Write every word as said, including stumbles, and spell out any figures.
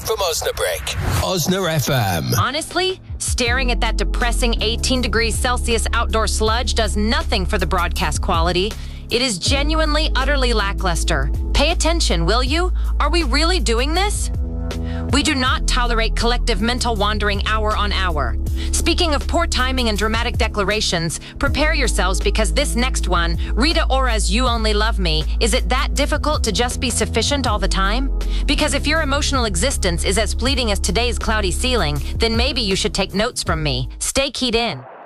from Osnabrück. Osna F M. Honestly, staring at that depressing eighteen degrees Celsius outdoor sludge does nothing for the broadcast quality. It is genuinely, utterly lackluster. Pay attention, will you? Are we really doing this? We do not tolerate collective mental wandering hour on hour. Speaking of poor timing and dramatic declarations, prepare yourselves because this next one, Rita Ora's You Only Love Me, is it that difficult to just be sufficient all the time? Because if your emotional existence is as fleeting as today's cloudy ceiling, then maybe you should take notes from me. Stay keyed in.